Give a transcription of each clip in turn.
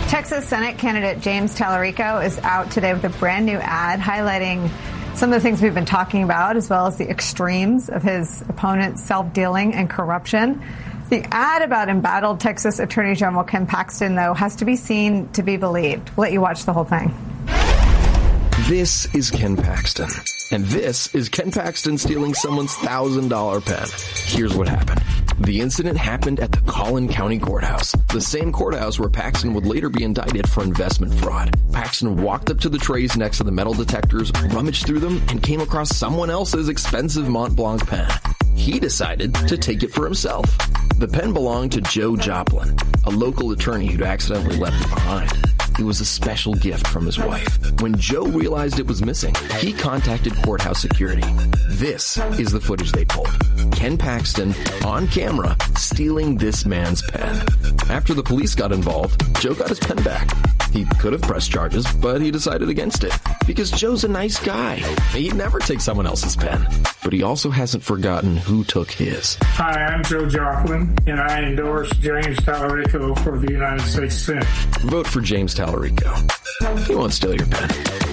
Texas Senate candidate James Tallarico is out today with a brand new ad highlighting some of the things we've been talking about, as well as the extremes of his opponent's self-dealing and corruption. The ad about embattled Texas Attorney General Ken Paxton, though, has to be seen to be believed. We'll let you watch the whole thing. This is Ken Paxton. And this is Ken Paxton stealing someone's $1,000 pen. Here's what happened. The incident happened at the Collin County Courthouse, the same courthouse where Paxton would later be indicted for investment fraud. Paxton walked up to the trays next to the metal detectors, rummaged through them, and came across someone else's expensive Mont Blanc pen. He decided to take it for himself. The pen belonged to Joe Joplin, a local attorney who'd accidentally left it behind. It was a special gift from his wife. When Joe realized it was missing, he contacted courthouse security. This is the footage they pulled. Ken Paxton, on camera, stealing this man's pen. After the police got involved, Joe got his pen back. He could have pressed charges, but he decided against it. Because Joe's a nice guy. He'd never take someone else's pen. But he also hasn't forgotten who took his. Hi, I'm Joe Joplin, and I endorse James Tallarico for the United States Senate. Vote for James Tallarico. He won't steal your pen.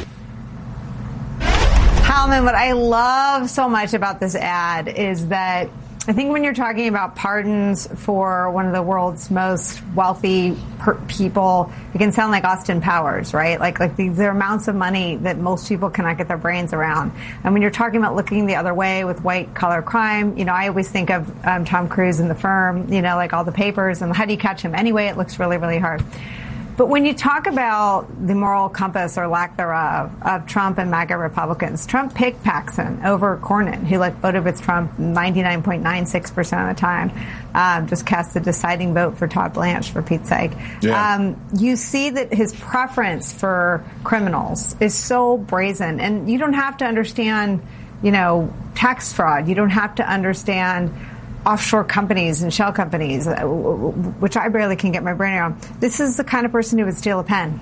Hallman, what I love so much about this ad is that I think when you're talking about pardons for one of the world's most wealthy people, it can sound like Austin Powers, right? Like these are amounts of money that most people cannot get their brains around. And when you're talking about looking the other way with white-collar crime, I always think of Tom Cruise in The Firm, like all the papers and how do you catch him anyway? It looks really, really hard. But when you talk about the moral compass or lack thereof of Trump and MAGA Republicans, Trump picked Paxton over Cornyn, who voted with Trump 99.96% of the time, just cast the deciding vote for Todd Blanche, for Pete's sake. Yeah. You see that his preference for criminals is so brazen. And you don't have to understand, tax fraud. You don't have to understand offshore companies and shell companies, which I barely can get my brain around. This is the kind of person who would steal a pen.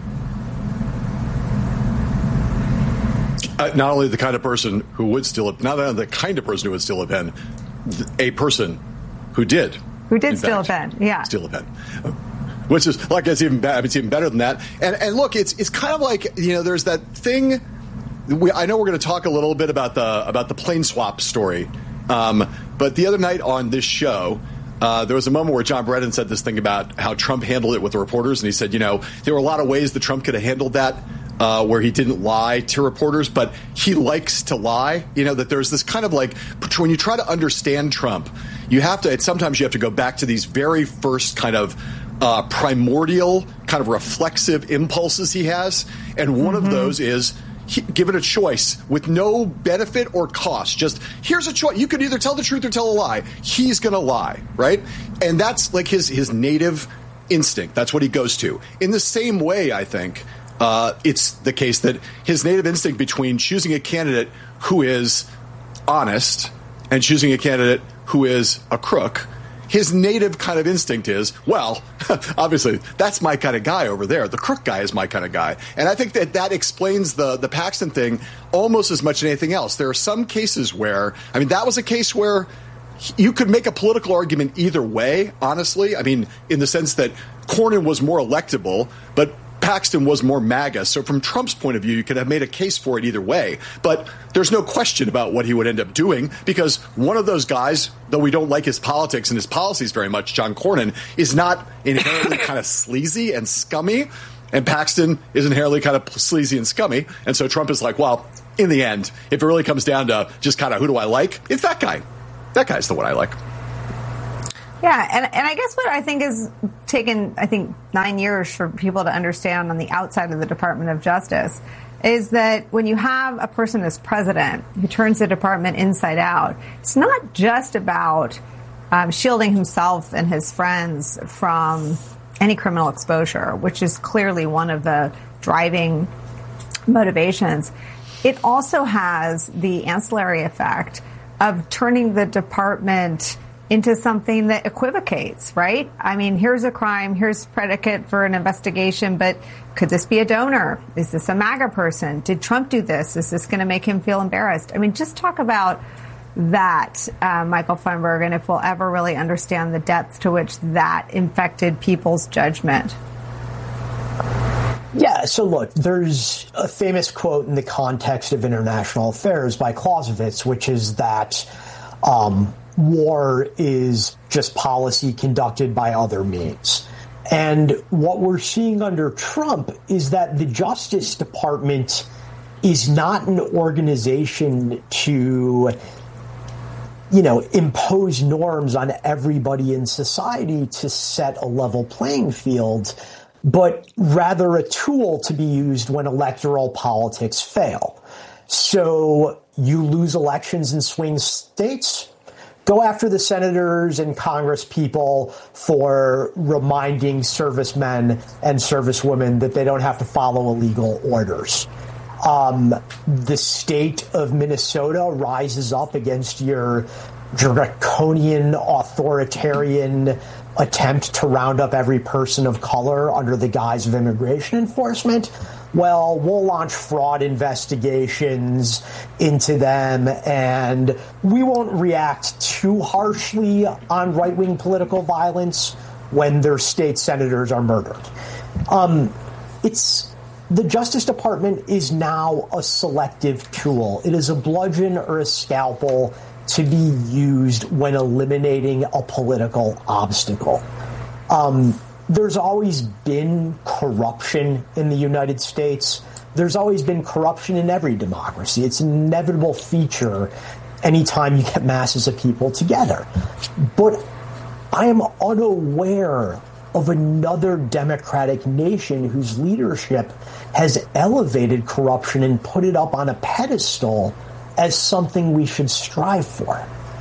Not only the kind of person who would steal it, not only the kind of person who would steal a pen, a person who did. Who did steal a pen, yeah. Steal a pen. Which is, like, it's even better than that. And look, it's kind of like, there's that thing. I know we're going to talk a little bit about the plane swap story. But the other night on this show, there was a moment where John Brennan said this thing about how Trump handled it with the reporters. And he said, there were a lot of ways that Trump could have handled that, where he didn't lie to reporters, but he likes to lie. That there's this kind of when you try to understand Trump, sometimes you have to go back to these very first kind of primordial kind of reflexive impulses he has. And one of those is, given a choice with no benefit or cost, just here's a choice. You could either tell the truth or tell a lie. He's going to lie, right? And that's like his native instinct. That's what he goes to. In the same way, I think it's the case that his native instinct between choosing a candidate who is honest and choosing a candidate who is a crook, his native kind of instinct is, well, obviously, that's my kind of guy over there. The crook guy is my kind of guy. And I think that explains the Paxton thing almost as much as anything else. There are some cases where, that was a case where you could make a political argument either way, honestly. In the sense that Cornyn was more electable, but Paxton was more MAGA. So from Trump's point of view, you could have made a case for it either way. But there's no question about what he would end up doing, because one of those guys, though we don't like his politics and his policies very much, John Cornyn, is not inherently kind of sleazy and scummy. And Paxton is inherently kind of sleazy and scummy. And so Trump is like, well, in the end, if it really comes down to just kind of who do I like, it's that guy. That guy's the one I like. Yeah, and I guess what I think is taken, 9 years for people to understand on the outside of the Department of Justice is that when you have a person as president who turns the department inside out, it's not just about shielding himself and his friends from any criminal exposure, which is clearly one of the driving motivations. It also has the ancillary effect of turning the department into something that equivocates, right? Here's a crime, here's predicate for an investigation, but could this be a donor? Is this a MAGA person? Did Trump do this? Is this going to make him feel embarrassed? Just talk about that, Michael Feinberg, and if we'll ever really understand the depth to which that infected people's judgment. Yeah, so look, there's a famous quote in the context of international affairs by Clausewitz, which is that war is just policy conducted by other means. And what we're seeing under Trump is that the Justice Department is not an organization to, impose norms on everybody in society to set a level playing field, but rather a tool to be used when electoral politics fail. So you lose elections in swing states, go after the senators and Congress people for reminding servicemen and servicewomen that they don't have to follow illegal orders. The state of Minnesota rises up against your draconian authoritarian attempt to round up every person of color under the guise of immigration enforcement. Well, we'll launch fraud investigations into them, and we won't react too harshly on right-wing political violence when their state senators are murdered. The Justice Department is now a selective tool. It is a bludgeon or a scalpel to be used when eliminating a political obstacle. There's always been corruption in the United States. There's always been corruption in every democracy. It's an inevitable feature anytime you get masses of people together. But I am unaware of another democratic nation whose leadership has elevated corruption and put it up on a pedestal as something we should strive for.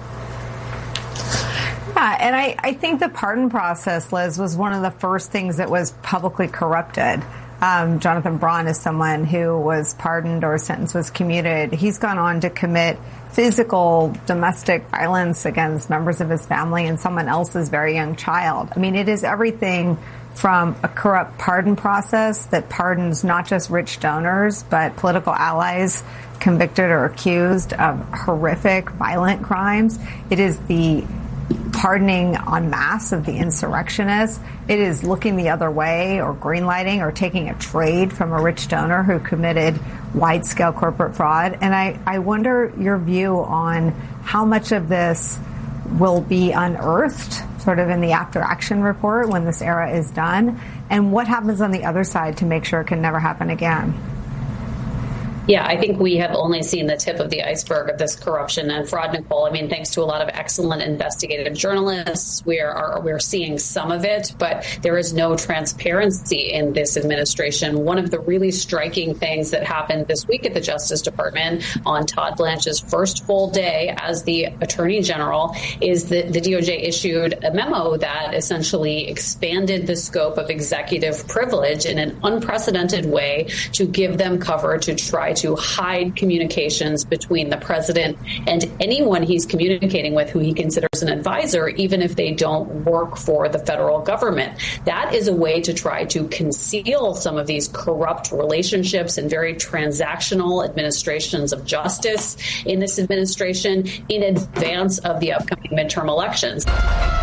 Yeah, and I think the pardon process, Liz, was one of the first things that was publicly corrupted. Jonathan Braun is someone who was pardoned or a sentence was commuted. He's gone on to commit physical domestic violence against members of his family and someone else's very young child. I mean, it is everything from a corrupt pardon process that pardons not just rich donors, but political allies convicted or accused of horrific, violent crimes. It is the pardoning en masse of the insurrectionists. It is looking the other way or greenlighting or taking a trade from a rich donor who committed wide-scale corporate fraud. And I wonder your view on how much of this will be unearthed sort of in the after-action report when this era is done, and what happens on the other side to make sure it can never happen again. Yeah, I think we have only seen the tip of the iceberg of this corruption and fraud, Nicole. I mean, thanks to a lot of excellent investigative journalists, we're seeing some of it, but there is no transparency in this administration. One of the really striking things that happened this week at the Justice Department on Todd Blanche's first full day as the Attorney General is that the DOJ issued a memo that essentially expanded the scope of executive privilege in an unprecedented way to give them cover to try to hide communications between the president and anyone he's communicating with who he considers an advisor, even if they don't work for the federal government. That is a way to try to conceal some of these corrupt relationships and very transactional administrations of justice in this administration in advance of the upcoming midterm elections.